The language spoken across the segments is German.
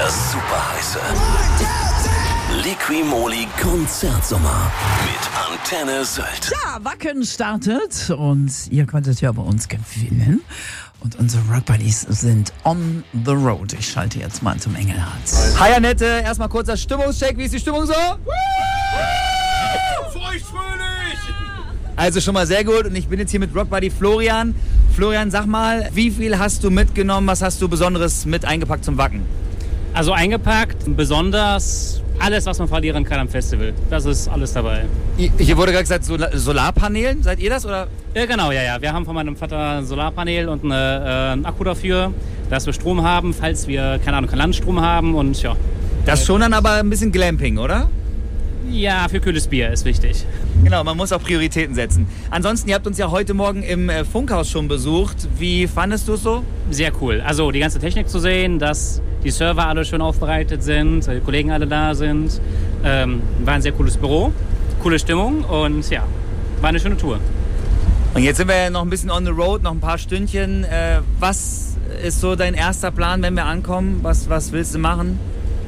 Der superheiße Liqui-Moly Konzertsommer mit Antenne Sylt. Ja, Wacken startet und ihr konntet ja bei uns gewinnen. Und unsere Rock-Buddies sind on the road. Ich schalte jetzt mal zum Engelhardt. Hi Annette, erstmal kurzer Stimmungscheck. Wie ist die Stimmung so? Feuchtfröhlich! Also schon mal sehr gut und ich bin jetzt hier mit Rock-Buddy Florian. Florian, sag mal, wie viel hast du mitgenommen? Was hast du Besonderes mit eingepackt zum Wacken? Also eingepackt, besonders alles, was man verlieren kann am Festival. Das ist alles dabei. Hier wurde gerade gesagt, Solarpanelen, seid ihr das oder? Ja, genau, ja. Wir haben von meinem Vater ein Solarpanel und einen Akku dafür, dass wir Strom haben, falls wir, keine Ahnung, keinen Landstrom haben und ja. Das schon dann aber ein bisschen Glamping, oder? Ja, für kühles Bier ist wichtig. Genau, man muss auch Prioritäten setzen. Ansonsten, ihr habt uns ja heute Morgen im Funkhaus schon besucht. Wie fandest du es so? Sehr cool. Also die ganze Technik zu sehen, dass die Server alle schön aufbereitet sind, die Kollegen alle da sind. War ein sehr cooles Büro, coole Stimmung und ja, war eine schöne Tour. Und jetzt sind wir ja noch ein bisschen on the road, noch ein paar Stündchen. Was ist so dein erster Plan, wenn wir ankommen? Was willst du machen?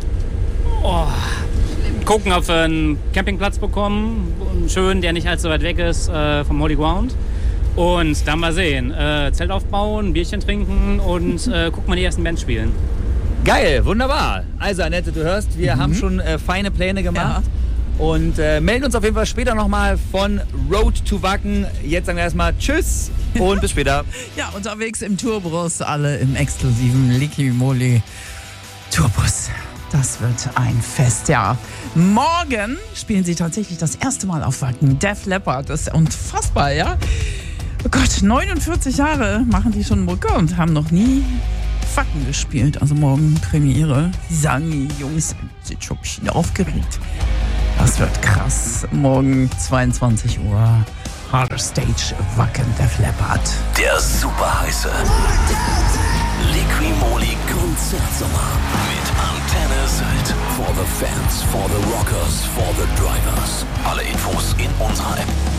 Gucken, ob wir einen Campingplatz bekommen, schön, der nicht allzu weit weg ist vom Holy Ground. Und dann mal sehen, Zelt aufbauen, Bierchen trinken und gucken mal die ersten Bands spielen. Geil, wunderbar. Also Annette, du hörst, wir haben schon feine Pläne gemacht. Ja. Und melden uns auf jeden Fall später nochmal von Road to Wacken. Jetzt sagen wir erstmal Tschüss und bis später. Ja, unterwegs im Tourbus, alle im exklusiven Liqui-Moly Tourbus. Das wird ein Fest, ja. Morgen spielen sie tatsächlich das erste Mal auf Wacken. Def Leppard, das ist unfassbar, ja? Oh Gott, 49 Jahre machen die schon Mucke und haben noch nie Wacken gespielt. Also morgen Premiere. Die sagen, die Jungs sind schon ein bisschen aufgeregt. Das wird krass. Morgen 22 Uhr. Harder Stage, Wacken, Def Leppard. Der superheiße Liqui-Moly Konzertsommer mit Antenne Sylt. For the fans, for the rockers, for the drivers. Alle Infos in unserer App.